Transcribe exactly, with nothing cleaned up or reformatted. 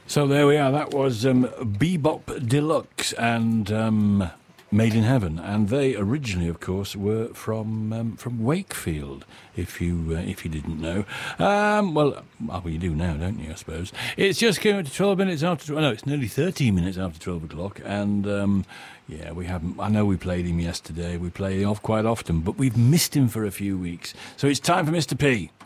So there we are. That was um, Bebop Deluxe and um, Made in Heaven, and they originally, of course, were from um, from Wakefield. If you uh, if you didn't know, um, well, well, you do now, don't you? I suppose it's just coming to twelve minutes after. No, it's nearly thirteen minutes after twelve o'clock, and um, yeah, we haven't. I know we played him yesterday. We play him off quite often, but we've missed him for a few weeks. So it's time for Mister P.